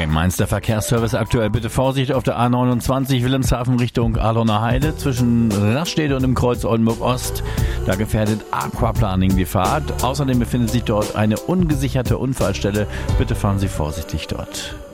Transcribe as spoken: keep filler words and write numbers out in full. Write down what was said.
Mainz, der Verkehrsservice aktuell. Bitte Vorsicht auf der A neunundzwanzig Wilhelmshaven Richtung Ahloner Heide zwischen Raststätte und dem Kreuz Oldenburg Ost. Da gefährdet Aquaplaning die Fahrt. Außerdem befindet sich dort eine ungesicherte Unfallstelle. Bitte fahren Sie vorsichtig dort.